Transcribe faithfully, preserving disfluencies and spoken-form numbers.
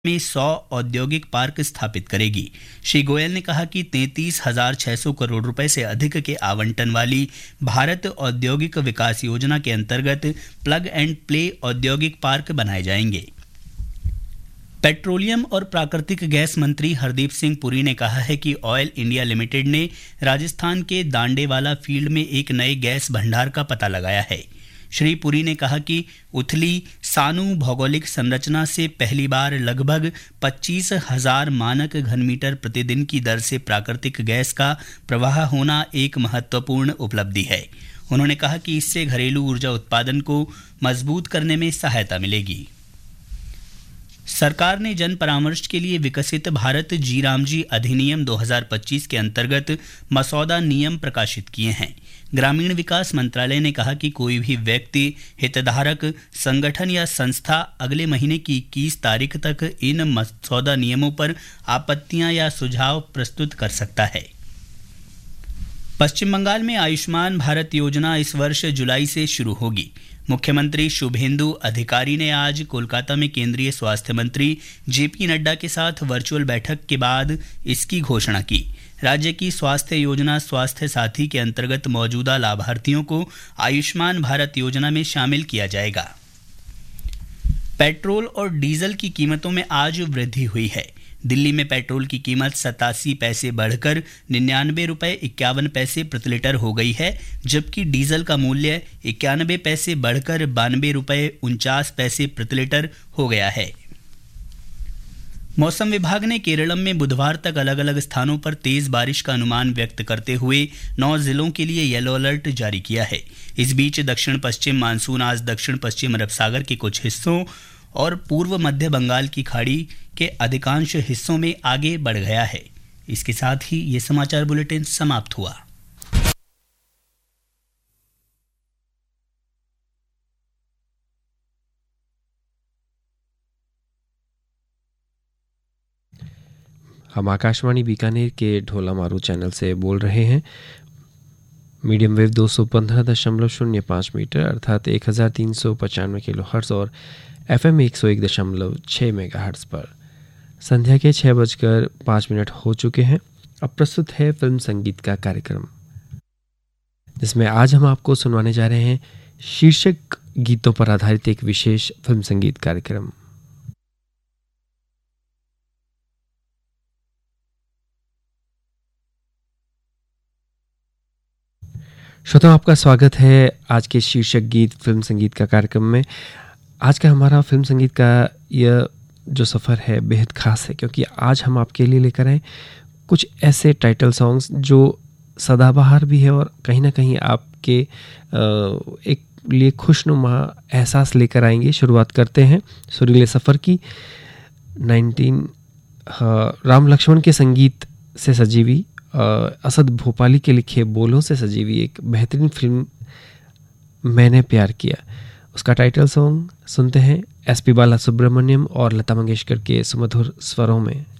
में सौ औद्योगिक पार्क स्थापित करेगी। श्री गोयल ने कहा कि तैंतीस हजार छह सौ करोड़ रुपए से अधिक के आवंटन वाली भारत औद्योगिक विकास योजना के अंतर्गत प्लग एंड प्ले औद्योगिक पार्क बनाए जाएंगे। पेट्रोलियम और प्राकृतिक गैस मंत्री हरदीप सिंह पुरी ने कहा है कि ऑयल इंडिया लिमिटेड ने राजस्थान के दांडेवाला फील्ड में एक नए गैस भंडार का पता लगाया है। श्री पुरी ने कहा कि उथली सानू भौगोलिक संरचना से पहली बार लगभग पच्चीस हजार मानक घनमीटर प्रतिदिन की दर से प्राकृतिक गैस का प्रवाह होना एक महत्वपूर्ण उपलब्धि है। उन्होंने कहा कि इससे घरेलू ऊर्जा उत्पादन को मजबूत करने में सहायता मिलेगी। सरकार ने जन परामर्श के लिए विकसित भारत जी रामजी अधिनियम दो हज़ार पच्चीस के अंतर्गत मसौदा नियम प्रकाशित किए हैं। ग्रामीण विकास मंत्रालय ने कहा कि कोई भी व्यक्ति, हितधारक, संगठन या संस्था अगले महीने की इक्कीस तारीख तक इन मसौदा नियमों पर आपत्तियां या सुझाव प्रस्तुत कर सकता है। पश्चिम बंगाल में आयुष्मान भारत योजना इस वर्ष जुलाई से शुरू होगी। मुख्यमंत्री शुभेंदु अधिकारी ने आज कोलकाता में केंद्रीय स्वास्थ्य मंत्री जेपी नड्डा के साथ वर्चुअल बैठक के बाद इसकी घोषणा की। राज्य की स्वास्थ्य योजना स्वास्थ्य साथी के अंतर्गत मौजूदा लाभार्थियों को आयुष्मान भारत योजना में शामिल किया जाएगा। पेट्रोल और डीजल की कीमतों में आज वृद्धि हुई है। दिल्ली में पेट्रोल की कीमत सतासी पैसे बढ़कर निन्यानवे रुपये इक्यावन पैसे प्रति लीटर हो गई है, जबकि डीजल का मूल्य इक्यानवे पैसे बढ़कर बानवे रुपये उनचास पैसे प्रति लीटर हो गया है। मौसम विभाग ने केरलम में बुधवार तक अलग अलग स्थानों पर तेज बारिश का अनुमान व्यक्त करते हुए नौ जिलों के लिए येलो अलर्ट जारी किया है। इस बीच दक्षिण पश्चिम मानसून आज दक्षिण पश्चिम अरब सागर के कुछ हिस्सों और पूर्व मध्य बंगाल की खाड़ी के अधिकांश हिस्सों में आगे बढ़ गया है। इसके साथ ही ये समाचार बुलेटिन समाप्त हुआ। हम आकाशवाणी बीकानेर के ढोला मारू चैनल से बोल रहे हैं। मीडियम वेव दो सौ पंद्रह दशमलव शून्य पाँच मीटर अर्थात एक हज़ार तीन सौ पचानवे किलो हर्ट्ज और एफ एम एक सौ एक दशमलव छः मेगा हर्ट्ज पर संध्या के छः बजकर पाँच मिनट हो चुके हैं। अब प्रस्तुत है फिल्म संगीत का कार्यक्रम, जिसमें आज हम आपको सुनवाने जा रहे हैं शीर्षक गीतों पर आधारित एक विशेष फिल्म संगीत कार्यक्रम। श्रोताओं, आपका स्वागत है आज के शीर्षक गीत फिल्म संगीत का कार्यक्रम में। आज का हमारा फिल्म संगीत का यह जो सफ़र है बेहद ख़ास है, क्योंकि आज हम आपके लिए लेकर आए कुछ ऐसे टाइटल सॉन्ग्स जो सदाबहार भी है और कहीं ना कहीं आपके एक लिए खुशनुमा एहसास लेकर आएंगे। शुरुआत करते हैं सुरीले सफ़र की। नाइनटीन राम लक्ष्मण के संगीत से सजी हुई, असद भोपाली के लिखे बोलों से सजी हुई एक बेहतरीन फिल्म मैंने प्यार किया, उसका टाइटल सॉन्ग सुनते हैं एस पी बाला सुब्रमण्यम और लता मंगेशकर के सुमधुर स्वरों में।